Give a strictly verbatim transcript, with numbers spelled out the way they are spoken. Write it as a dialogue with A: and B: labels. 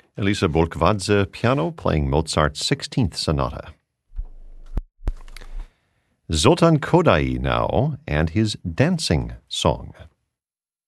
A: Elisa Bolkvadze piano playing Mozart's sixteenth Sonata. Zoltan Kodaly now and his dancing song.